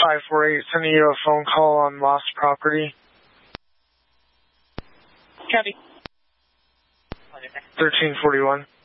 548, sending you a phone call on lost property. Copy. 1341.